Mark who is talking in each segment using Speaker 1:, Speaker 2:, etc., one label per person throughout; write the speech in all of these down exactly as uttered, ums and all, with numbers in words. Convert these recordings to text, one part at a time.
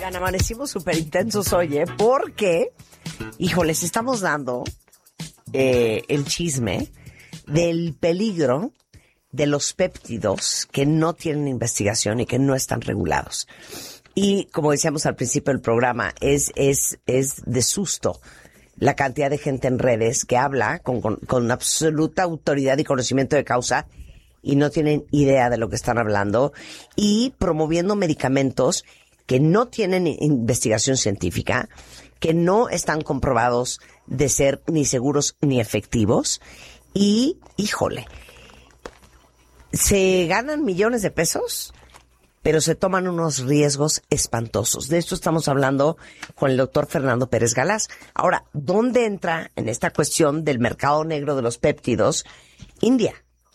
Speaker 1: Oigan, amanecimos súper intensos hoy, ¿eh? Porque, híjoles, estamos dando eh, el chisme del peligro de los péptidos que no tienen investigación y que no están regulados. Y como decíamos al principio del programa, es, es, es de susto la cantidad de gente en redes que habla con, con, con absoluta autoridad y conocimiento de causa y no tienen idea de lo que están hablando y promoviendo medicamentos que no tienen investigación científica, que no están comprobados de ser ni seguros ni efectivos y, híjole, se ganan millones de pesos, pero se toman unos riesgos espantosos. De esto estamos hablando con el doctor Fernando Pérez Galaz. Ahora, ¿dónde entra en esta cuestión del mercado negro de los péptidos India?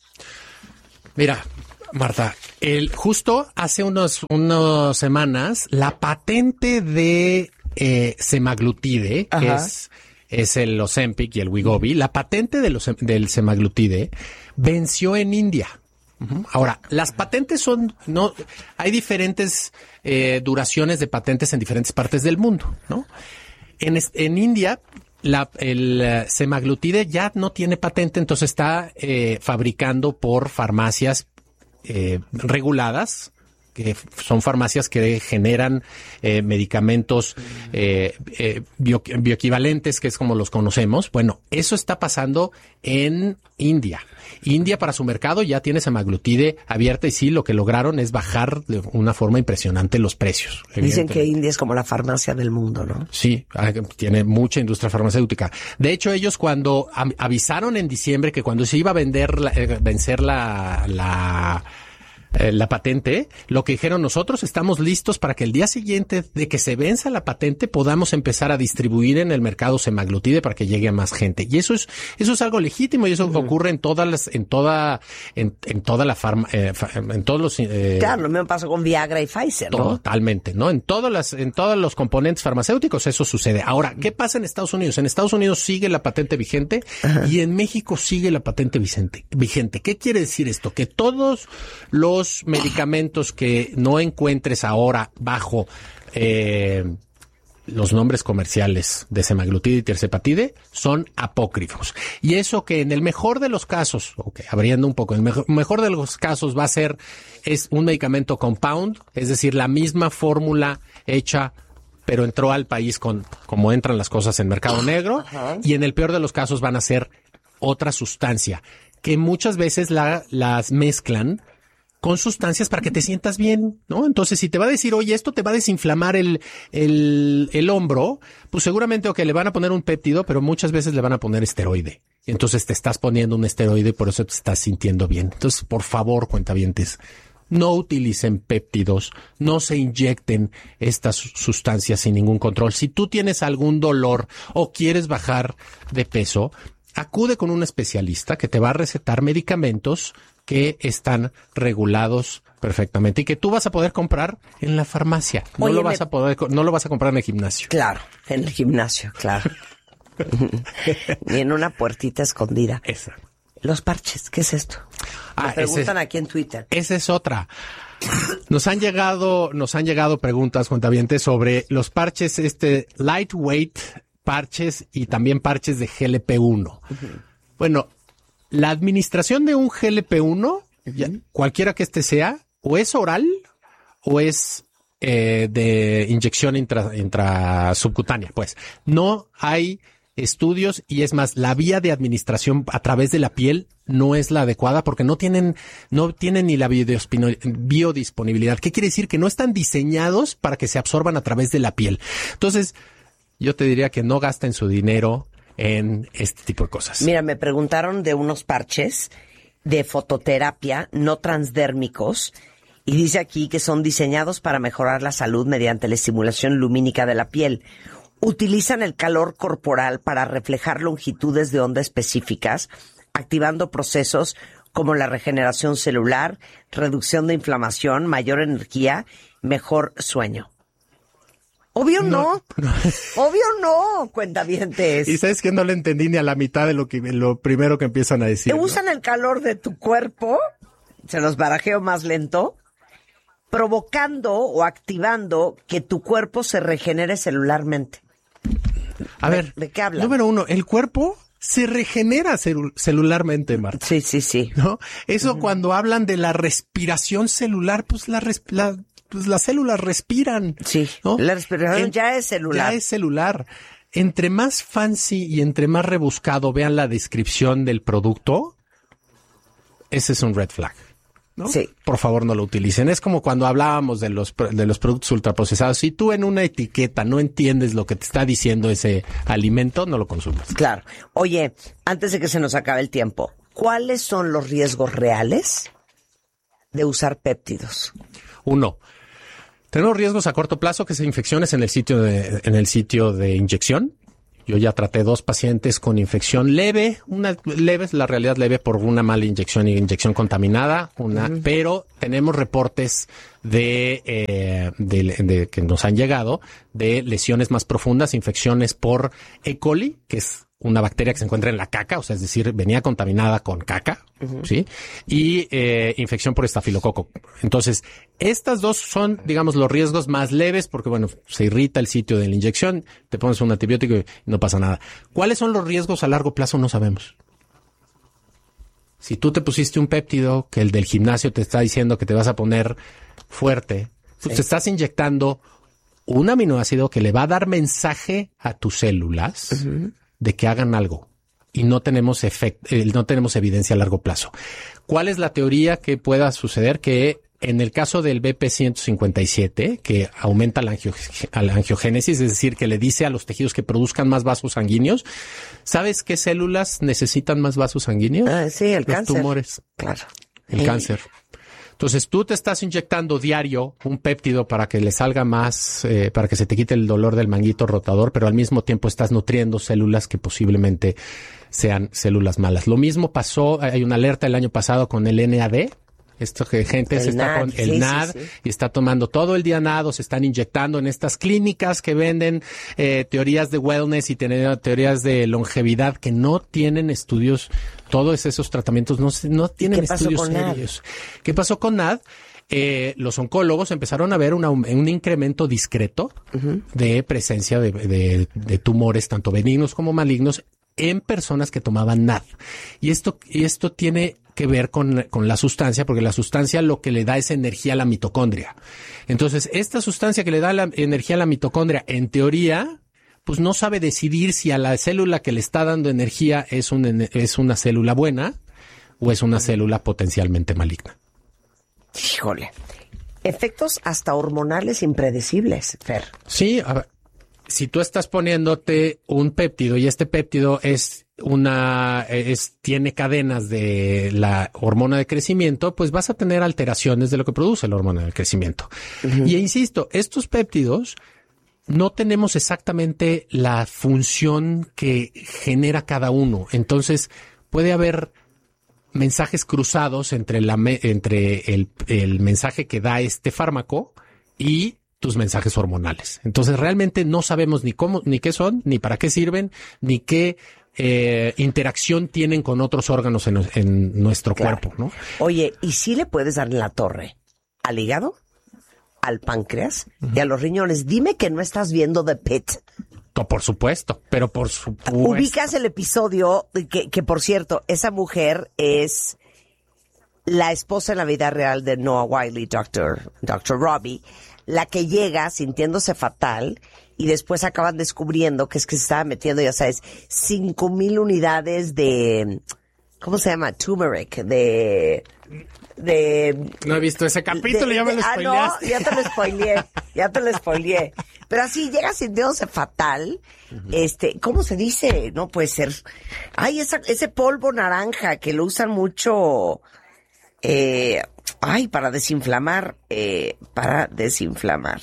Speaker 2: Mira, Marta, el, justo hace unos, unas semanas, la patente de eh, semaglutide, Ajá. que es, es el Ozempic y el Wegovy, la patente de los, del semaglutide venció en India. Uh-huh. Ahora, las patentes son, no, hay diferentes eh, duraciones de patentes en diferentes partes del mundo, ¿no? En, en India, la, el uh, semaglutide ya no tiene patente, entonces está eh, fabricando por farmacias eh, reguladas, que son farmacias que generan eh, medicamentos eh, eh, bio, bioequivalentes, que es como los conocemos. Bueno, eso está pasando en India. India para su mercado ya tiene semaglutide abierta y sí, lo que lograron es bajar de una forma impresionante los precios.
Speaker 1: Dicen que India es como la farmacia del mundo, ¿no? Sí,
Speaker 2: tiene mucha industria farmacéutica. De hecho, ellos cuando avisaron en diciembre que cuando se iba a vender, la, eh, vencer la... la Eh, la patente, lo que dijeron, nosotros estamos listos para que el día siguiente de que se venza la patente podamos empezar a distribuir en el mercado semaglutide para que llegue a más gente. Y eso es eso es algo legítimo y eso uh-huh. ocurre en todas las en toda en, en toda la farma eh, en todos los eh,
Speaker 1: claro, lo mismo pasa con Viagra y Pfizer, ¿no?
Speaker 2: Totalmente, ¿no? En todas las en todos los componentes farmacéuticos eso sucede. Ahora, ¿qué pasa en Estados Unidos? En Estados Unidos sigue la patente vigente uh-huh. y en México sigue la patente vigente. Vigente. ¿Qué quiere decir esto? Que todos los Los medicamentos que no encuentres ahora bajo eh, los nombres comerciales de semaglutide y tirzepatide son apócrifos. Y eso que en el mejor de los casos, okay, abriendo un poco, en el mejor, mejor de los casos va a ser es un medicamento compound, es decir, la misma fórmula hecha pero entró al país con como entran las cosas en mercado negro. Ajá. Y en el peor de los casos van a ser otra sustancia que muchas veces la, las mezclan con sustancias para que te sientas bien, ¿no? Entonces, si te va a decir, oye, esto te va a desinflamar el, el, el hombro, pues seguramente, ok, le van a poner un péptido, pero muchas veces le van a poner esteroide. Y entonces te estás poniendo un esteroide y por eso te estás sintiendo bien. Entonces, por favor, cuentavientes, no utilicen péptidos, no se inyecten estas sustancias sin ningún control. Si tú tienes algún dolor o quieres bajar de peso, acude con un especialista que te va a recetar medicamentos que están regulados perfectamente y que tú vas a poder comprar en la farmacia. No Oye, lo vas me... a poder, no lo vas a comprar en el gimnasio.
Speaker 1: Claro, en el gimnasio, claro. Y en una puertita escondida.
Speaker 2: Esa.
Speaker 1: Los parches, ¿qué es esto? Me ah, preguntan ese, aquí en Twitter.
Speaker 2: Esa es otra. Nos han llegado, nos han llegado preguntas, cuentavientes, sobre los parches, este lightweight parches y también parches de G L P uno. Uh-huh. Bueno, la administración de un G L P uno, uh-huh. ya, cualquiera que este sea, o es oral o es eh, de inyección intra, intrasubcutánea. Pues no hay estudios y es más, la vía de administración a través de la piel no es la adecuada porque no tienen, no tienen ni la biodisponibilidad. ¿Qué quiere decir? Que no están diseñados para que se absorban a través de la piel. Entonces, yo te diría que no gasten su dinero en este tipo de cosas.
Speaker 1: Mira, me preguntaron de unos parches de fototerapia no transdérmicos y dice aquí que son diseñados para mejorar la salud mediante la estimulación lumínica de la piel. Utilizan el calor corporal para reflejar longitudes de onda específicas, activando procesos como la regeneración celular, reducción de inflamación, mayor energía, mejor sueño. Obvio no, no. no. Obvio no, cuentavientes.
Speaker 2: Y sabes que no le entendí ni a la mitad de lo que lo primero que empiezan a decir.
Speaker 1: Te
Speaker 2: ¿no?
Speaker 1: usan el calor de tu cuerpo, se los barajeo más lento, provocando o activando que tu cuerpo se regenere celularmente.
Speaker 2: A
Speaker 1: ¿De,
Speaker 2: ver,
Speaker 1: ¿de qué hablan?
Speaker 2: Número uno, el cuerpo se regenera celu- celularmente, Marta.
Speaker 1: Sí, sí, sí.
Speaker 2: ¿No? Eso uh-huh. Cuando hablan de la respiración celular, pues la, res- la pues las células respiran.
Speaker 1: Sí, ¿no? La respiración en, ya es celular.
Speaker 2: Ya es celular. Entre más fancy y entre más rebuscado vean la descripción del producto, ese es un red flag, ¿no?
Speaker 1: Sí.
Speaker 2: Por favor, no lo utilicen. Es como cuando hablábamos de los de los productos ultraprocesados. Si tú en una etiqueta no entiendes lo que te está diciendo ese alimento, no lo consumas.
Speaker 1: Claro. Oye, antes de que se nos acabe el tiempo, ¿cuáles son los riesgos reales de usar péptidos?
Speaker 2: Uno, tenemos riesgos a corto plazo, que son infecciones en el sitio de, en el sitio de inyección. Yo ya traté dos pacientes con infección leve, una leve es la realidad leve por una mala inyección y inyección contaminada, una, uh-huh. Pero tenemos reportes de, eh, de, de que nos han llegado de lesiones más profundas, infecciones por E. coli, que es una bacteria que se encuentra en la caca, o sea, es decir, venía contaminada con caca, uh-huh. ¿sí? Y eh, infección por estafilococo. Entonces, estas dos son, digamos, los riesgos más leves porque, bueno, se irrita el sitio de la inyección, te pones un antibiótico y no pasa nada. ¿Cuáles son los riesgos a largo plazo? No sabemos. Si tú te pusiste un péptido que el del gimnasio te está diciendo que te vas a poner fuerte, pues sí. Te estás inyectando un aminoácido que le va a dar mensaje a tus células uh-huh. de que hagan algo y no tenemos efecto, eh, no tenemos evidencia a largo plazo. ¿Cuál es la teoría que pueda suceder? Que en el caso del B P ciento cincuenta y siete, que aumenta la, angio, la angiogénesis, es decir, que le dice a los tejidos que produzcan más vasos sanguíneos, ¿sabes qué células necesitan más vasos sanguíneos?
Speaker 1: Ah, sí, el
Speaker 2: los
Speaker 1: cáncer.
Speaker 2: tumores.
Speaker 1: Claro.
Speaker 2: El
Speaker 1: sí.
Speaker 2: cáncer. Entonces, tú te estás inyectando diario un péptido para que le salga más, eh, para que se te quite el dolor del manguito rotador, pero al mismo tiempo estás nutriendo células que posiblemente sean células malas. Lo mismo pasó, hay una alerta el año pasado con el N A D. Esto que gente
Speaker 1: el
Speaker 2: se está
Speaker 1: N A D,
Speaker 2: con el
Speaker 1: sí,
Speaker 2: N A D
Speaker 1: sí, sí.
Speaker 2: y está tomando todo el día N A D, se están inyectando en estas clínicas que venden eh, teorías de wellness y tener, teorías de longevidad que no tienen estudios. Todos esos tratamientos no, no tienen estudios serios. ¿Qué pasó con N A D? Eh, los oncólogos empezaron a ver una, un incremento discreto uh-huh. de presencia de, de, de tumores, tanto benignos como malignos, en personas que tomaban N A D. Y esto, y esto tiene que ver con, con la sustancia, porque la sustancia lo que le da es energía a la mitocondria. Entonces, esta sustancia que le da la energía a la mitocondria, en teoría, pues no sabe decidir si a la célula que le está dando energía es, un, es una célula buena o es una célula potencialmente maligna.
Speaker 1: Híjole. Efectos hasta hormonales impredecibles, Fer.
Speaker 2: Sí, a ver. Si tú estás poniéndote un péptido y este péptido es una, es, tiene cadenas de la hormona de crecimiento, pues vas a tener alteraciones de lo que produce la hormona de crecimiento. Uh-huh. Y insisto, estos péptidos no tenemos exactamente la función que genera cada uno. Entonces puede haber mensajes cruzados entre la, entre el, el mensaje que da este fármaco y tus mensajes hormonales. Entonces realmente no sabemos ni cómo, ni qué son, ni para qué sirven, ni qué eh, interacción tienen con otros órganos en, en nuestro claro. cuerpo, ¿no?
Speaker 1: Oye, ¿y si le puedes dar en la torre al hígado, al páncreas uh-huh. y a los riñones? Dime que no estás viendo The Pit.
Speaker 2: Por supuesto, pero por supuesto.
Speaker 1: Ubicas el episodio que, que por cierto, esa mujer es la esposa en la vida real de Noah Wiley, doctor, doctor Robbie, la que llega sintiéndose fatal y después acaban descubriendo que es que se estaba metiendo, ya sabes, cinco mil unidades de, ¿cómo se llama? Turmeric, de, de...
Speaker 2: No he visto ese capítulo, de, ya me lo spoileaste.
Speaker 1: Ah, no, ya te lo spoileé, ya te lo spoileé. Pero así llega sintiéndose fatal, uh-huh. este, ¿cómo se dice? No puede ser. Ay, esa, ese polvo naranja que lo usan mucho, eh, ay, para desinflamar, eh, para desinflamar.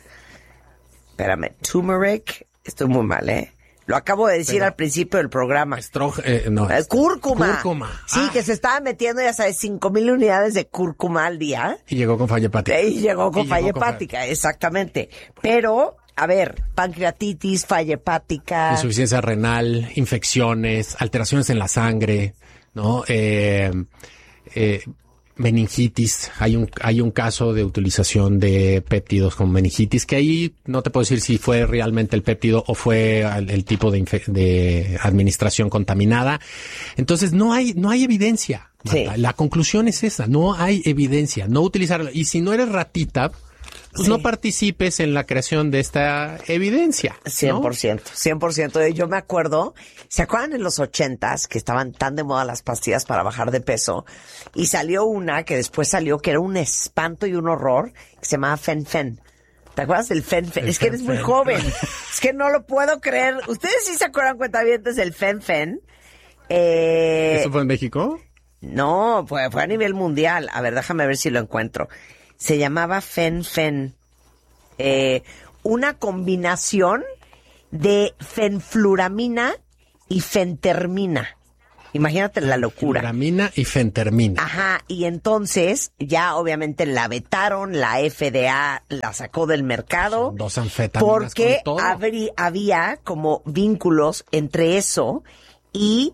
Speaker 1: Espérame, turmeric, estoy muy mal, ¿eh? Lo acabo de decir Pero, al principio del programa.
Speaker 2: Estroge, eh, no,
Speaker 1: eh, cúrcuma.
Speaker 2: Cúrcuma.
Speaker 1: Sí, ah. que se estaba metiendo, ya sabes, cinco mil unidades de cúrcuma al día.
Speaker 2: Y llegó con falla hepática.
Speaker 1: Y llegó con
Speaker 2: y
Speaker 1: falla
Speaker 2: llegó
Speaker 1: hepática,
Speaker 2: con...
Speaker 1: exactamente. Pero, a ver, pancreatitis, falla hepática.
Speaker 2: Insuficiencia renal, infecciones, alteraciones en la sangre, ¿no? Eh, eh, meningitis. Hay un, hay un caso de utilización de péptidos con meningitis que ahí no te puedo decir si fue realmente el péptido o fue el, el tipo de, infe- de administración contaminada. Entonces no hay, no hay evidencia.
Speaker 1: Sí.
Speaker 2: La conclusión es esa, no hay evidencia, no utilizarlo. Y si no eres ratita, pues
Speaker 1: sí.
Speaker 2: no participes en la creación de esta evidencia, ¿no?
Speaker 1: cien por ciento, cien por ciento. Yo me acuerdo, ¿se acuerdan en los ochentas que estaban tan de moda las pastillas para bajar de peso? Y salió una que después salió que era un espanto y un horror, que se llamaba Fen-Phen. ¿Te acuerdas del Fen-Phen? Es que eres muy joven. Es que no lo puedo creer. ¿Ustedes sí se acuerdan, cuentavientes, del Fen-Phen? Eh...
Speaker 2: ¿Eso fue en México?
Speaker 1: No, fue, fue a nivel mundial. A ver, déjame ver si lo encuentro. Se llamaba Fen-Phen. Eh, una combinación de fenfluramina y fentermina. Imagínate la locura.
Speaker 2: Fenfluramina y fentermina.
Speaker 1: Ajá, y entonces ya obviamente la vetaron, la F D A la sacó del mercado.
Speaker 2: Son dos anfetaminas
Speaker 1: porque
Speaker 2: con todo.
Speaker 1: habrí, había como vínculos entre eso y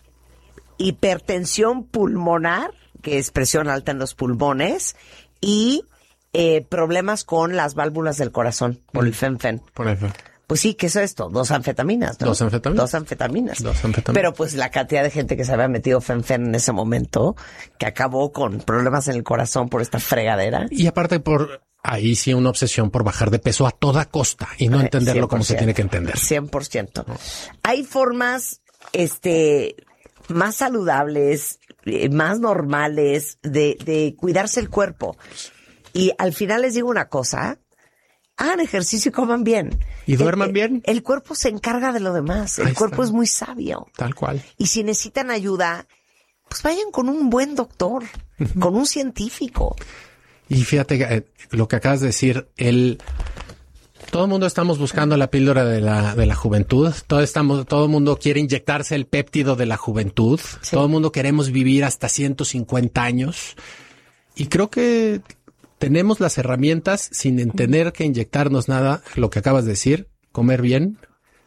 Speaker 1: hipertensión pulmonar, que es presión alta en los pulmones, y eh, problemas con las válvulas del corazón por el Fen-Phen.
Speaker 2: Por eso.
Speaker 1: Pues sí, ¿qué es esto? Dos anfetaminas, ¿no?
Speaker 2: Dos anfetaminas.
Speaker 1: Dos anfetaminas.
Speaker 2: Dos anfetaminas.
Speaker 1: Pero pues la cantidad de gente que se había metido Fen-Phen en ese momento, que acabó con problemas en el corazón por esta fregadera.
Speaker 2: Y aparte por ahí sí una obsesión por bajar de peso a toda costa y no entenderlo como se tiene que entender.
Speaker 1: cien por ciento. Hay formas, este, más saludables, eh, más normales de, de cuidarse el cuerpo. Y al final les digo una cosa, hagan ejercicio y coman bien.
Speaker 2: ¿Y duerman
Speaker 1: el,
Speaker 2: bien?
Speaker 1: El cuerpo se encarga de lo demás. El
Speaker 2: Ahí
Speaker 1: cuerpo
Speaker 2: está.
Speaker 1: es muy sabio.
Speaker 2: Tal cual.
Speaker 1: Y si necesitan ayuda, pues vayan con un buen doctor, con un científico.
Speaker 2: Y fíjate eh, lo que acabas de decir, el todo el mundo estamos buscando la píldora de la de la juventud, todo estamos todo el mundo quiere inyectarse el péptido de la juventud,
Speaker 1: Sí.
Speaker 2: todo el mundo queremos vivir hasta ciento cincuenta años. Y creo que tenemos las herramientas sin tener que inyectarnos nada, lo que acabas de decir, comer bien,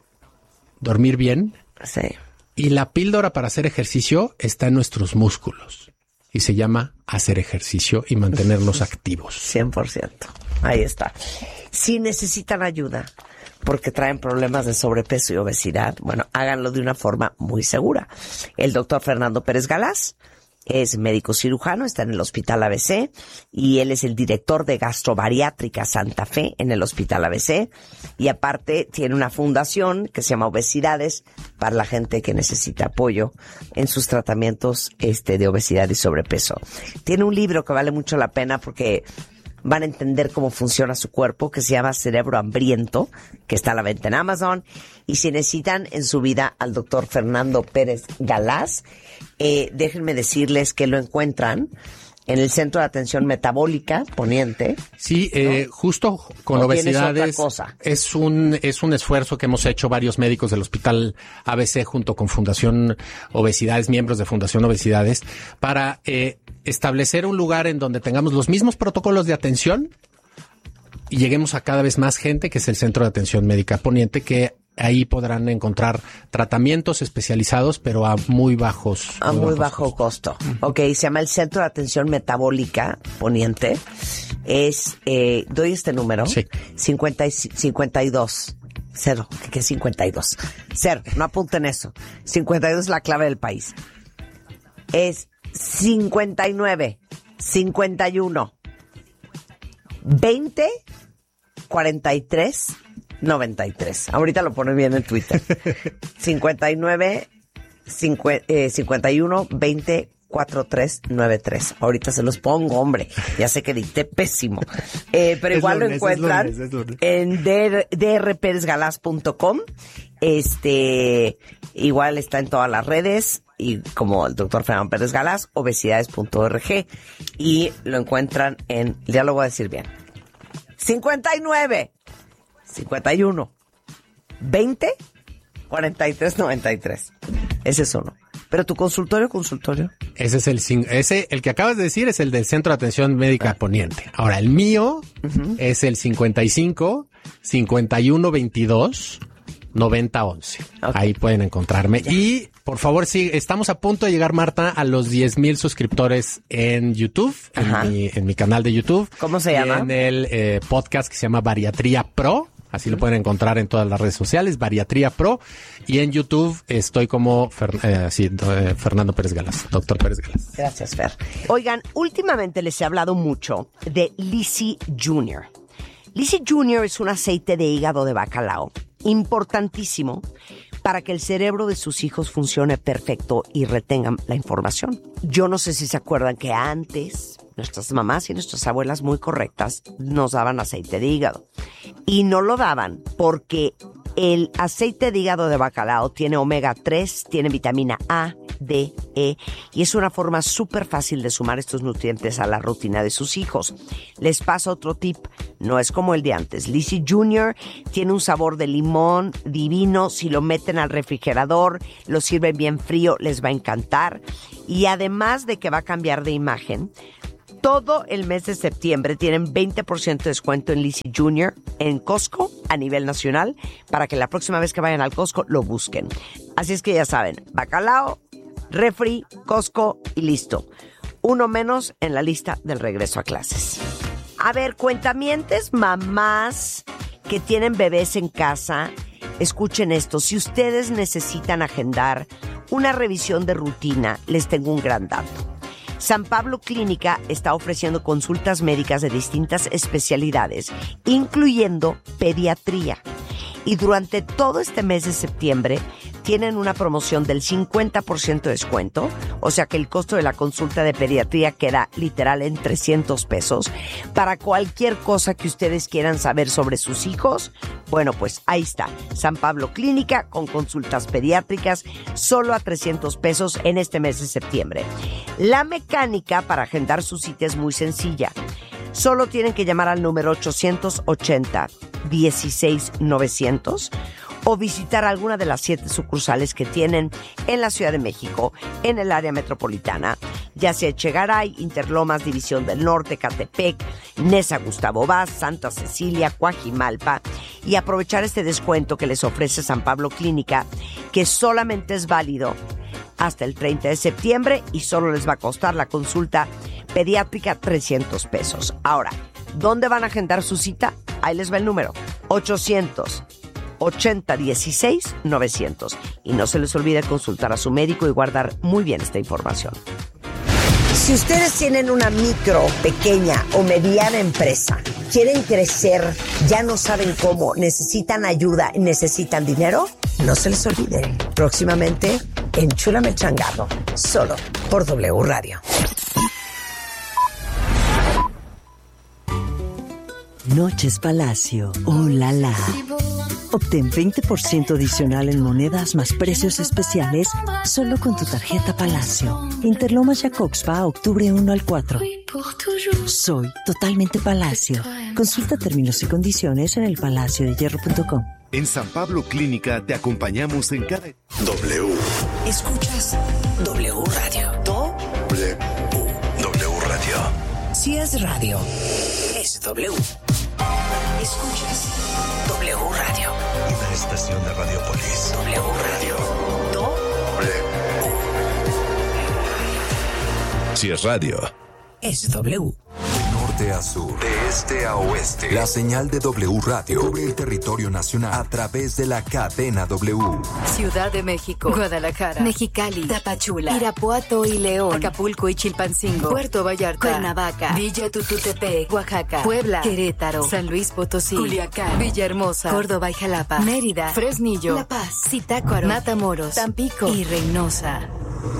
Speaker 2: dormir bien.
Speaker 1: Sí.
Speaker 2: Y la píldora para hacer ejercicio está en nuestros músculos y se llama hacer ejercicio y mantenernos activos.
Speaker 1: cien por ciento. Ahí está. Si necesitan ayuda porque traen problemas de sobrepeso y obesidad, bueno, háganlo de una forma muy segura. El doctor Fernando Pérez Galás es médico cirujano, está en el Hospital A B C y él es el director de Gastrobariátrica Santa Fe en el Hospital A B C y aparte tiene una fundación que se llama Obesidades para la gente que necesita apoyo en sus tratamientos este de obesidad y sobrepeso. Tiene un libro que vale mucho la pena porque van a entender cómo funciona su cuerpo, que se llama Cerebro Hambriento, que está a la venta en Amazon. Y si necesitan en su vida al doctor Fernando Pérez Galás, eh, déjenme decirles que lo encuentran en el Centro de Atención Metabólica Poniente.
Speaker 2: Sí, eh,
Speaker 1: ¿no?
Speaker 2: justo con
Speaker 1: ¿O tienes otra
Speaker 2: obesidades
Speaker 1: cosa?
Speaker 2: es un es un esfuerzo que hemos hecho varios médicos del Hospital A B C junto con Fundación Obesidades, miembros de Fundación Obesidades, para eh, establecer un lugar en donde tengamos los mismos protocolos de atención y lleguemos a cada vez más gente, que es el Centro de Atención Médica Poniente, que ahí podrán encontrar tratamientos especializados, pero a muy bajos.
Speaker 1: A muy
Speaker 2: bajos
Speaker 1: bajo
Speaker 2: costos.
Speaker 1: costo. Ok, se llama el Centro de Atención Metabólica Poniente. Es, eh, doy este número.
Speaker 2: Sí.
Speaker 1: cincuenta y cincuenta y dos. Cero. ¿Qué es cincuenta y dos? Cero. No apunten eso. cincuenta y dos es la clave del país. Es cincuenta y nueve, cincuenta y uno, veinte, cuarenta y tres, noventa y tres. Ahorita lo pone bien en Twitter. cincuenta y nueve, cincuenta y uno, veinte, cuarenta y tres, noventa y tres. Ahorita se los pongo, hombre. Ya sé que dicté pésimo. Eh, pero
Speaker 2: Es
Speaker 1: igual
Speaker 2: lunes,
Speaker 1: lo encuentran
Speaker 2: es lunes, es lunes.
Speaker 1: en d r pérez galás punto com. Este, igual está en todas las redes y como el doctor Fernando Pérez Galás, obesidades punto org, y lo encuentran en, ya lo voy a decir bien, cincuenta y nueve, cincuenta y uno, veinte, cuarenta y tres, noventa y tres. Ese es uno. Pero tu consultorio, consultorio.
Speaker 2: Ese es el cin- ese el que acabas de decir es el del Centro de Atención Médica Poniente. Ahora el mío uh-huh. es el cincuenta y cinco, cincuenta y uno, veintidós, noventa, once. Okay. Ahí pueden encontrarme. Ya. Y Por favor, sí, estamos a punto de llegar, Marta, a los diez mil suscriptores en YouTube, en mi, en mi canal de YouTube.
Speaker 1: ¿Cómo se llama?
Speaker 2: En el eh, podcast que se llama Bariatría Pro. Así lo pueden encontrar en todas las redes sociales, Bariatría Pro. Y en YouTube estoy como Fer, eh, sí, eh, Fernando Pérez Galaz, doctor Pérez Galaz.
Speaker 1: Gracias, Fer. Oigan, últimamente les he hablado mucho de Lisi Junior Lisi Junior es un aceite de hígado de bacalao importantísimo para que el cerebro de sus hijos funcione perfecto y retengan la información. Yo no sé si se acuerdan que antes nuestras mamás y nuestras abuelas muy correctas nos daban aceite de hígado. Y no lo daban porque el aceite de hígado de bacalao tiene omega tres, tiene vitamina A, D, E y es una forma súper fácil de sumar estos nutrientes a la rutina de sus hijos. Les paso otro tip, no es como el de antes. Lisi Junior tiene un sabor de limón divino, si lo meten al refrigerador, lo sirven bien frío, les va a encantar. Y además de que va a cambiar de imagen, todo el mes de septiembre tienen veinte por ciento de descuento en Lisi Junior en Costco a nivel nacional para que la próxima vez que vayan al Costco lo busquen. Así es que ya saben, bacalao, refri, Costco y listo. Uno menos en la lista del regreso a clases. A ver, cuentamientes, mamás que tienen bebés en casa, escuchen esto. Si ustedes necesitan agendar una revisión de rutina, les tengo un gran dato. San Pablo Clínica está ofreciendo consultas médicas de distintas especialidades, incluyendo pediatría. Y durante todo este mes de septiembre tienen una promoción del cincuenta por ciento de descuento, o sea que el costo de la consulta de pediatría queda literal en trescientos pesos. Para cualquier cosa que ustedes quieran saber sobre sus hijos, bueno, pues ahí está, San Pablo Clínica con consultas pediátricas solo a trescientos pesos en este mes de septiembre. La mecánica para agendar su cita es muy sencilla. Solo tienen que llamar al número ochocientos ochenta, dieciséis novecientos o visitar alguna de las siete sucursales que tienen en la Ciudad de México, en el área metropolitana, ya sea Echegaray, Interlomas, División del Norte, Catepec, Nesa Gustavo Vaz, Santa Cecilia, Coajimalpa, y aprovechar este descuento que les ofrece San Pablo Clínica, que solamente es válido hasta el treinta de septiembre y solo les va a costar la consulta pediátrica trescientos pesos. Ahora, ¿dónde van a agendar su cita? Ahí les va el número, ochocientos ochenta dieciséis novecientos. Y no se les olvide consultar a su médico y guardar muy bien esta información. Si ustedes tienen una micro, pequeña o mediana empresa, quieren crecer, ya no saben cómo, necesitan ayuda y necesitan dinero, no se les olvide. Próximamente, Enchúlame el Changarro, solo por W Radio.
Speaker 3: Noches Palacio, oh la la. Obtén veinte por ciento adicional en monedas más precios especiales solo con tu tarjeta Palacio. Interlomas Jacobspa, octubre uno al cuatro. Soy totalmente Palacio. Consulta términos y condiciones en el palacio de hierro punto com.
Speaker 4: En San Pablo Clínica te acompañamos en cada... W.
Speaker 3: Escuchas W Radio.
Speaker 4: W. W Radio.
Speaker 3: Si es radio, es W. Escuchas W Radio.
Speaker 4: Una estación de Radiopolis.
Speaker 3: W Radio.
Speaker 4: W. Si es radio,
Speaker 3: Es W.
Speaker 5: Norte a sur, de este a oeste, la señal de W Radio cubre el territorio nacional a través de la cadena W.
Speaker 6: Ciudad de México, Guadalajara, Mexicali, Tapachula, Irapuato y León, Acapulco y Chilpancingo, Puerto Vallarta, Cuernavaca, Villa Tututepec, Oaxaca, Puebla, Querétaro, San Luis Potosí, Culiacán, Villahermosa, Córdoba y Jalapa, Mérida, Fresnillo, La Paz, Zitácuaro, Matamoros, Tampico y Reynosa.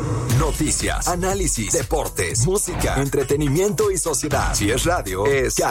Speaker 5: Noticias, análisis, deportes, música, entretenimiento y sociedad. Si es radio, es